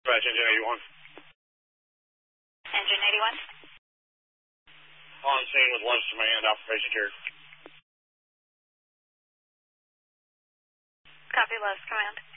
Dispatch Engine 81. Engine 81. On scene with lunch demand, operation carrier. Copy, Lowe's Command.